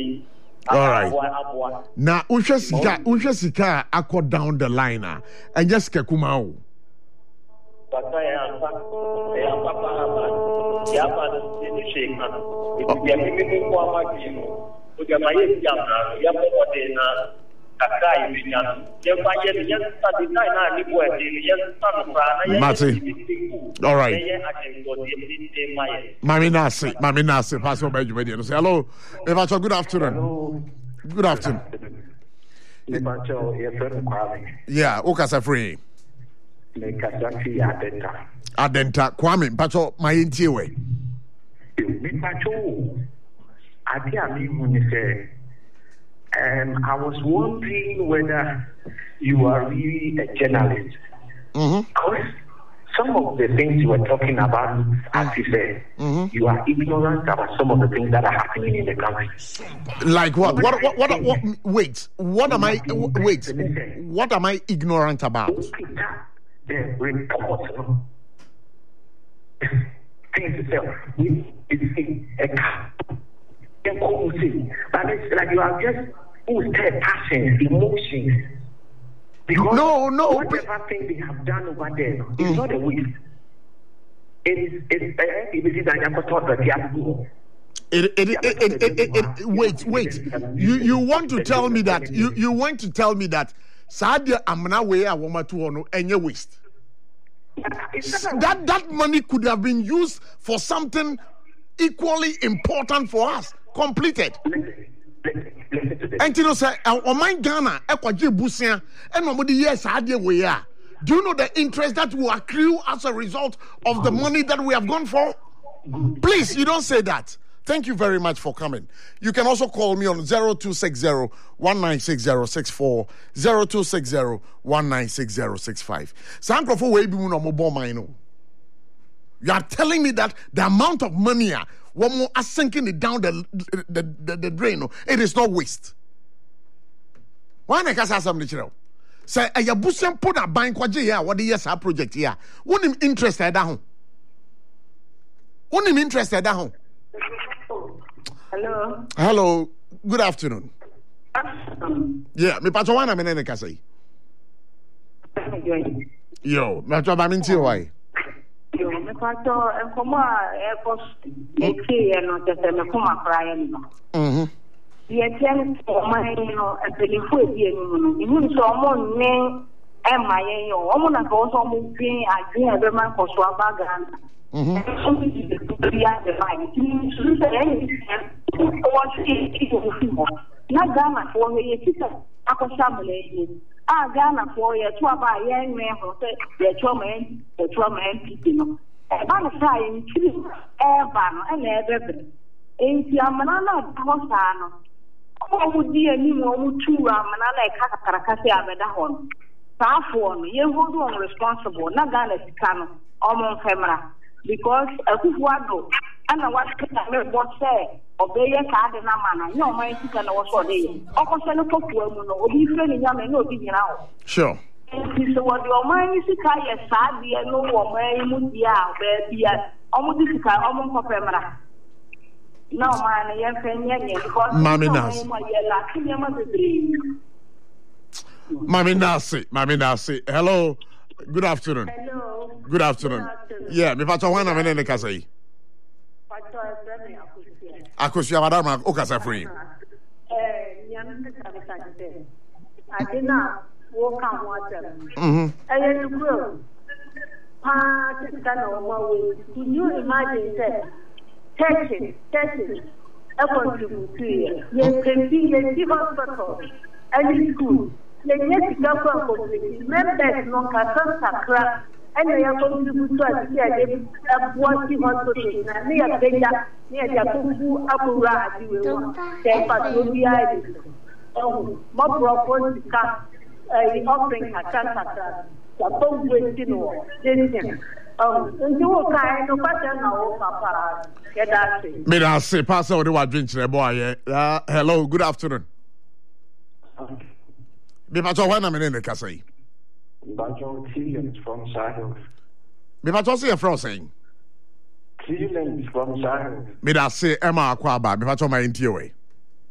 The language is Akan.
be. All right. Now, Usha Sika, Ako down the line, and just Kakumao. But I am Papa, Yaman, Shaker. If you are giving one, you are my Yamana, Kakai, Mati. All right. Mami Nasi, pass over you. Say hello. Evacho, good afternoon. Good afternoon. Yeah, Okasa free. Adenta, Kwame, Pacho, my intiwe. I was wondering whether you are really a journalist. Because some of the things you were talking about, as you said, you are ignorant about some of the things that are happening in the country. Like what? Wait, what am I? Wait, what am I ignorant about? The report. Things itself. But it's like you are just passion, emotions. Because whatever thing they have done over there, it's not a waste. Wait. You want to tell me that you want to tell me that Sadia Amna way a woman to honor any waste. That money could have been used for something equally important for us. Completed. And you know, say, oh my Ghana, Ekwaji Busia, and nobody yes, idea we are. Do you know the interest that will accrue as a result of the money that we have gone for? Please, you don't say that. Thank you very much for coming. You can also call me on 0260-196064, 0260-196065. Sankrofo we be no mobile mine. You are telling me that the amount of money one more are sinking it down the drain. It is not waste. Why not say something? Say a yabusian put a bank here. What the yes project here? Won't him interested at home? Won't him interested at home? Hello. Good afternoon. Yeah, me pachawana menene kasai. Yo, me pachawana minti why? Me pato como ecos eki no te me kuma praia no. Ye tian o mai no e pelifu e bi enu no. So mo ne e mai yo. O mo na ko so mo pin agin e be man ko so abaga. So mi di ya de mai. So se o na Ghana for ye tita akoshamule ni. Ghana for ye to aba ye nwe ho se ye choma NPP no. E ba na sai nti e ba no e na ebebe. Enti amana na ho sa no. Ko mu di ani mo mu tu amana na e kakara se abeda ho no. Sa afo no ye hold on responsible na Ghana sika no o mo femra because akufuado ana what me boss say obeye ka de na mana no man sika na wo so de ye okose no kofu amu no obi fre ni nyame na obi nyina ho sure so what your man sika ye sa de no wo man mu dia ba bia omu di sika omu nkopemra no man ye fenye nye because Mami Nasi. Hello. Good afternoon. Hello. Good afternoon. Yeah, me pachawana menene kasai. Akosia madama okasa free. Adina walk and water. Can you imagine that? Testing, a contribute to you. Yes, can be a hospital, any school. The next government members no can sakra. And they are going to do a bossy hospital. Near Kenya, near Yakubu, Apura, they patrol. Oh, more proposed to come offering a chance. Suppose we know, May I say, Pastor, what do I drink today, boy? Hello, good afternoon. Me patrol when I'm in the Casay. Cleveland from Sahel. Me patrol say a friend saying. Cleveland from Sahel. Me that say Emma Aquaba. Me patrol my interior way.